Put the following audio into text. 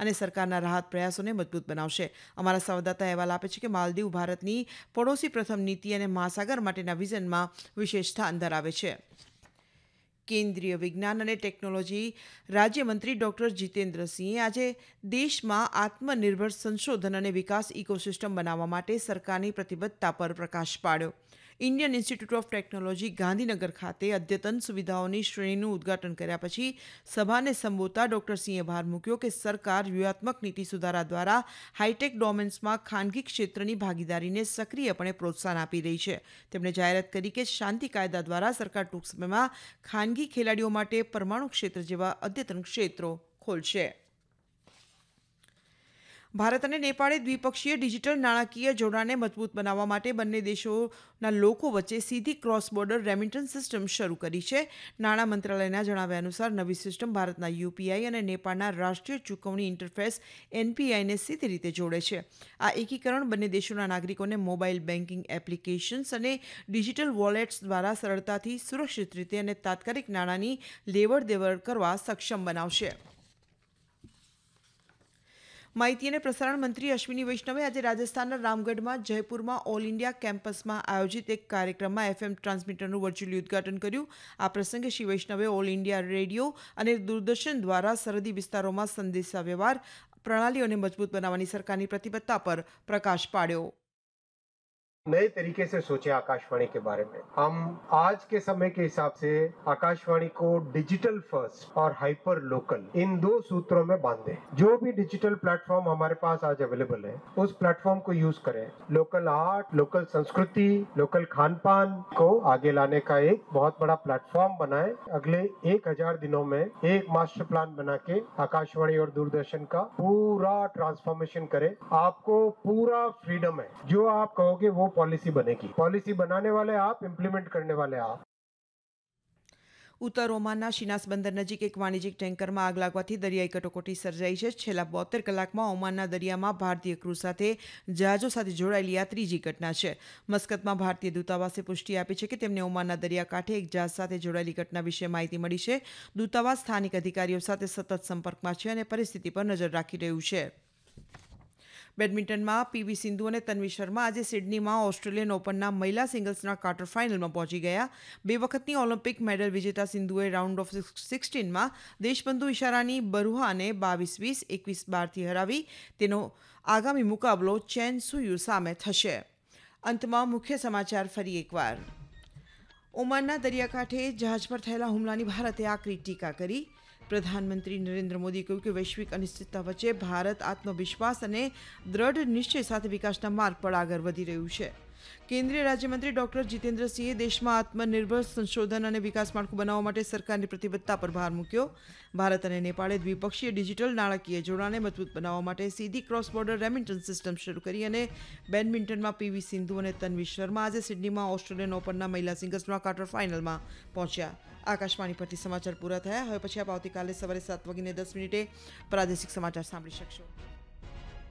અને સરકારના રાહત પ્રયાસોને મજબૂત બનાવશે. અમારા સંવાદદાતા અહેવાલ આપે છે કે માલદીવ ભારતની પડોશી પ્રથમ નીતિ અને મહાસાગર માટેના વિઝનમાં વિશેષ સ્થાન ધરાવે છે. કેન્દ્રીય વિજ્ઞાન અને ટેકનોલોજી રાજ્યમંત્રી ડોક્ટર જીતેન્દ્ર સિંહે આજે દેશમાં આત્મનિર્ભર સંશોધન અને વિકાસ ઇકોસિસ્ટમ બનાવવા માટે સરકારની પ્રતિબદ્ધતા પર પ્રકાશ પાડ્યો. Indian institute of technology Gandhinagar ખાતે અદ્યતન સુવિધાઓની શ્રેણીનું ઉદ્ઘાટન કર્યા પછી સભાને સંબોધતા ડોક્ટર સિંહે ભાર મૂક્યો કે સરકાર વ્યૂહાત્મક નીતિ સુધારા દ્વારા હાઈટેક ડોમેન્સમાં ખાનગી ક્ષેત્રની ભાગીદારીને સક્રિયપણે પ્રોત્સાહન આપી રહી છે. તેમણે જાહેરાત કરી કે શાંતિ કાયદા દ્વારા સરકાર ટૂંક સમયમાં ખાનગી ખેલાડીઓ માટે પરમાણુ ક્ષેત્ર જેવા અદ્યતન ક્ષેત્રો ખોલશે. ભારત અને નેપાળે દ્વિપક્ષીય ડિજિટલ નાણાકીય જોડાણને મજબૂત બનાવવા માટે બંને દેશોના લોકો વચ્ચે સીધી ક્રોસ બોર્ડર રેમિટન્સ સિસ્ટમ શરૂ કરી છે. નાણાં મંત્રાલયના જણાવ્યા અનુસાર નવી સિસ્ટમ ભારતના યુપીઆઈ અને નેપાળના રાષ્ટ્રીય ચૂકવણી ઇન્ટરફેસ એનપીઆઈને સીધી રીતે જોડે છે. આ એકીકરણ બંને દેશોના નાગરિકોને મોબાઈલ બેન્કિંગ એપ્લિકેશન્સ અને ડિજિટલ વોલેટ્સ દ્વારા સરળતાથી સુરક્ષિત રીતે અને તાત્કાલિક નાણાંની લેવડ દેવડ કરવા સક્ષમ બનાવશે. માહિતી અને પ્રસારણ મંત્રી અશ્વિની વૈષ્ણવે આજે રાજસ્થાનના રામગઢમાં જયપુરમાં ઓલ ઇન્ડિયા કેમ્પસમાં આયોજિત એક કાર્યક્રમમાં એફએમ ટ્રાન્સમીટરનું વર્ચ્યુઅલી ઉદ્ઘાટન કર્યું. આ પ્રસંગે શ્રી વૈષ્ણવે ઓલ ઇન્ડિયા રેડિયો અને દૂરદર્શન દ્વારા સરહદી વિસ્તારોમાં સંદેશાવ્યવહાર પ્રણાલીઓને મજબૂત બનાવવાની સરકારની પ્રતિબદ્ધતા પર प्रकाश पाड़ो. नए तरीके से सोचे आकाशवाणी के बारे में. हम आज के समय के हिसाब से आकाशवाणी को डिजिटल फर्स्ट और हाइपर लोकल इन दो सूत्रों में बांधे. जो भी डिजिटल प्लेटफॉर्म हमारे पास आज अवेलेबल है उस प्लेटफॉर्म को यूज करें. लोकल आर्ट, लोकल संस्कृति, लोकल खान पान को आगे लाने का एक बहुत बड़ा प्लेटफॉर्म बनाए. अगले 1000 दिनों में एक मास्टर प्लान बना के आकाशवाणी और दूरदर्शन का पूरा ट्रांसफॉर्मेशन करें. आपको पूरा फ्रीडम है. जो आप कहोगे वो पॉलिसी बनेगी. पॉलिसी बनाने वाले आप, इम्प्लीमेंट करने वाले आप. ઉત્તર ઓમાનના શિનાસ બંદર નજીક એક વાણિજ્યિક ટેન્કરમાં આગ લાગવાથી દરિયાઈ કટોકટી સર્જાઈ છે. છેલ્લા 72 કલાકમાં ઓમાનના દરિયામાં ભારતીય ક્રૂ સાથે જહાજો સાથે જોડાયેલી આ ત્રીજી ઘટના છે. મસ્કતમાં ભારતીય દૂતાવાસે પુષ્ટિ આપી છે કે તેમને ઓમાનના દરિયાકાંઠે એક જહાજ સાથે જોડાયેલી ઘટના વિશે માહિતી મળી છે. દૂતાવાસ સ્થાનિક અધિકારીઓ સાથે સતત સંપર્કમાં છે અને પરિસ્થિતિ પર નજર રાખી રહ્યું છે. બેડમિન્ટનમાં પીવી સિંધુ અને તન્વી શર્મા આજે સિડનીમાં ઓસ્ટ્રેલિયન ઓપનના મહિલા સિંગલ્સના ક્વાર્ટર ફાઇનલમાં પહોંચી ગયા. 2 વખતની ઓલિમ્પિક મેડલ વિજેતા સિંધુએ રાઉન્ડ ઓફ 16માં દેશબંધુ ઇશારાની બરુહાને 22-20, 21-12થી હરાવી. તેનો આગામી મુકાબલો ચેન સુયુ સામે થશે. અંતમાં મુખ્ય સમાચાર ફરી એકવાર. ઓમાનના દરિયાકાંઠે જહાજ પર થયેલા હુમલાની ભારતે આકરી ટીકા કરી. પ્રધાનમંત્રી નરેન્દ્ર મોદીએ કહ્યું કે વૈશ્વિક અનિશ્ચિતતા વચ્ચે ભારત આત્મવિશ્વાસ અને દ્રઢ નિશ્ચય સાથે વિકાસના માર્ગ પર આગળ વધી રહ્યું છે. કેન્દ્રીય રાજ્યમંત્રી ડોક્ટર જીતેન્દ્ર સિંહે દેશમાં આત્મનિર્ભર સંશોધન અને વિકાસ માળખું બનાવવા માટે સરકારની પ્રતિબદ્ધતા પર ભાર મૂક્યો. ભારત અને નેપાળે દ્વિપક્ષીય ડિજિટલ નાણાકીય જોડાણને મજબૂત બનાવવા માટે સીધી ક્રોસ બોર્ડર રેમિટન્સ સિસ્ટમ શરૂ કરી. અને બેડમિન્ટનમાં પીવી સિંધુ અને તન્વી શર્મા આજે સિડનીમાં ઓસ્ટ્રેલિયન ઓપનના મહિલા સિંગલ્સના ક્વાર્ટર ફાઇનલમાં પહોંચ્યા. આકાશવાણી પરથી સમાચાર પૂરા થયા. હવે પછી આપ આવતીકાલે સવારે 7:10 પ્રાદેશિક સમાચાર સાંભળી શકશો.